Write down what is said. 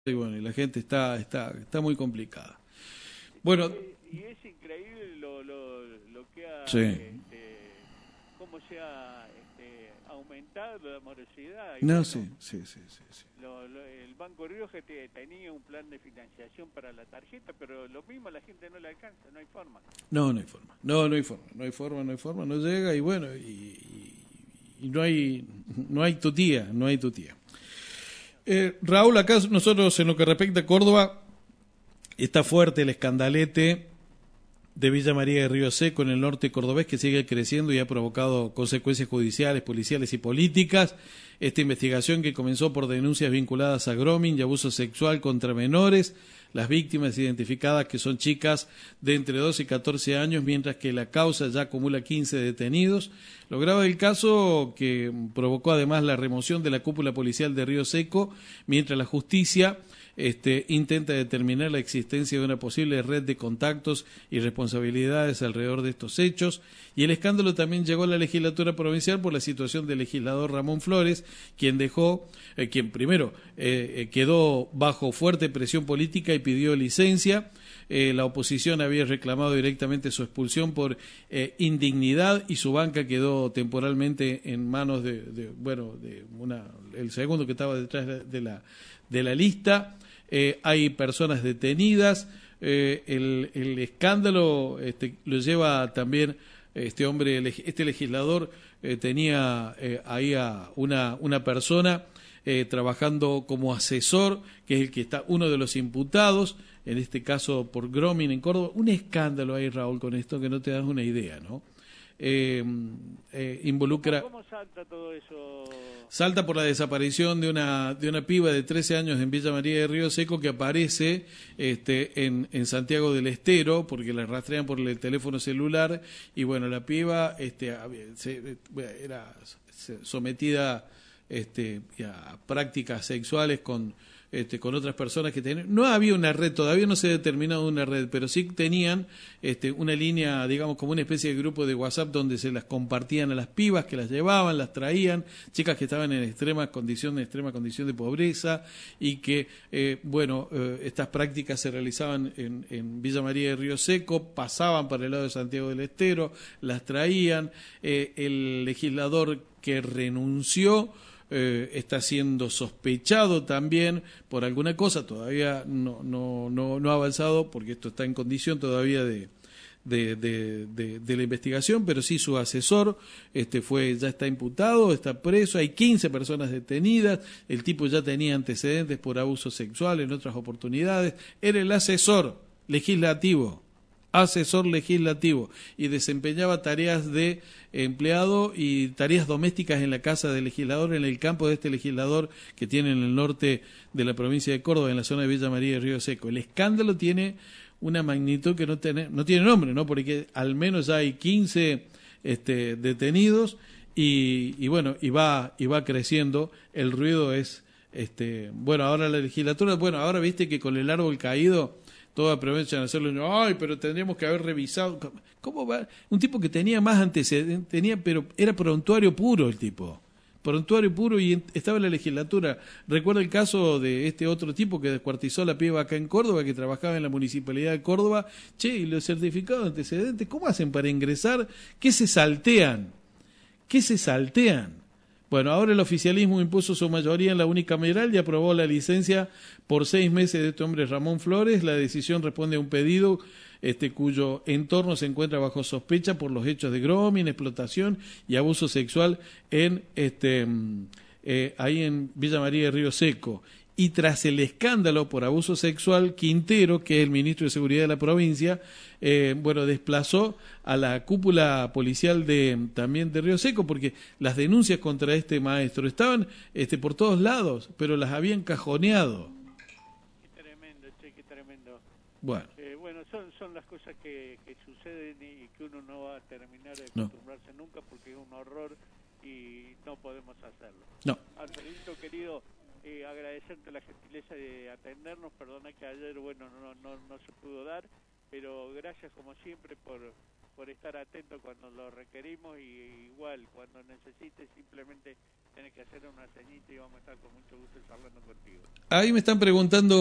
Y bueno, y la gente está muy complicada. Bueno, Y es increíble lo que ha, sí. cómo se ha aumentado la morosidad. Y No, bueno, sí, sí, sí, sí, sí. el Banco Río que tenía un plan de financiación para la tarjeta, pero lo mismo la gente no le alcanza, no hay forma. No, no hay forma. No hay forma. No hay forma, no hay forma, no llega y bueno, y no hay tutía, no hay tutía. Raúl, acá nosotros en lo que respecta a Córdoba, está fuerte el escandalete de Villa María de Río Seco en el norte cordobés que sigue creciendo y ha provocado consecuencias judiciales, policiales y políticas. Esta investigación que comenzó por denuncias vinculadas a grooming y abuso sexual contra menores, las víctimas identificadas que son chicas de entre 12 y 14 años, mientras que la causa ya acumula 15 detenidos. Lo grave del caso que provocó además la remoción de la cúpula policial de Río Seco, mientras la justicia intenta determinar la existencia de una posible red de contactos y responsabilidades alrededor de estos hechos. Y el escándalo también llegó a la legislatura provincial por la situación del legislador Ramón Flores, quien primero quedó bajo fuerte presión política y pidió licencia. La oposición había reclamado directamente su expulsión por indignidad y su banca quedó temporalmente en manos el segundo que estaba detrás de la lista. Hay personas detenidas. El escándalo lo lleva también este legislador. Tenía ahí a una persona trabajando como asesor, que es el que está uno de los imputados, en este caso por grooming en Córdoba. Un escándalo ahí, Raúl, con esto que no te das una idea, ¿no? Involucra... ¿Cómo salta todo eso? Salta por la desaparición de una piba de 13 años en Villa María de Río Seco que aparece en Santiago del Estero, porque la rastrean por el teléfono celular. Y bueno, la piba era sometida a prácticas sexuales con otras personas que tenían. No había una red, todavía no se ha determinado una red, pero sí tenían una línea, digamos, como una especie de grupo de WhatsApp donde se las compartían a las pibas, que las llevaban, las traían, chicas que estaban en extrema condición de pobreza, y que, estas prácticas se realizaban en Villa María de Río Seco, pasaban para el lado de Santiago del Estero, las traían. El legislador que renunció está siendo sospechado también por alguna cosa. Todavía no ha avanzado porque esto está en condición todavía de la investigación, pero sí su asesor ya está imputado, está preso. Hay 15 personas detenidas. El tipo ya tenía antecedentes por abuso sexual en otras oportunidades. Era el asesor legislativo, y desempeñaba tareas de empleado y tareas domésticas en la casa del legislador, en el campo de este legislador que tiene en el norte de la provincia de Córdoba, en la zona de Villa María de Río Seco. El escándalo tiene una magnitud que no tiene nombre, ¿no? Porque al menos ya hay 15 detenidos, y bueno, y va creciendo. El ruido es ahora la legislatura, ahora viste que con el árbol caído todos aprovechan a hacerlo. Ay, pero tendríamos que haber revisado. ¿Cómo va? Un tipo que tenía más antecedentes, pero era prontuario puro el tipo. Prontuario puro, y estaba en la legislatura. Recuerda el caso de este otro tipo que descuartizó a la piba acá en Córdoba, que trabajaba en la municipalidad de Córdoba. Che, y los certificados de antecedentes, ¿cómo hacen para ingresar? ¿Qué se saltean? ¿Qué se saltean? Bueno, ahora el oficialismo impuso su mayoría en la unicameral y aprobó la licencia por 6 meses de este hombre Ramón Flores. La decisión responde a un pedido cuyo entorno se encuentra bajo sospecha por los hechos de grooming, explotación y abuso sexual ahí en Villa María de Río Seco. Y tras el escándalo por abuso sexual, Quintero, que es el ministro de Seguridad de la provincia, desplazó a la cúpula policial también de Río Seco, porque las denuncias contra este maestro estaban por todos lados, pero las habían cajoneado. Qué tremendo, che, qué tremendo. Bueno, Son las cosas que suceden y que uno no va a terminar de no, acostumbrarse nunca, porque es un horror y no podemos hacerlo. no. Alfredito, querido, agradecerte la gentileza de atendernos. Perdona que ayer, no se pudo dar, pero gracias como siempre por estar atento cuando lo requerimos, y igual cuando necesites simplemente tenés que hacer una ceñita y vamos a estar con mucho gusto charlando contigo. Ahí me están preguntando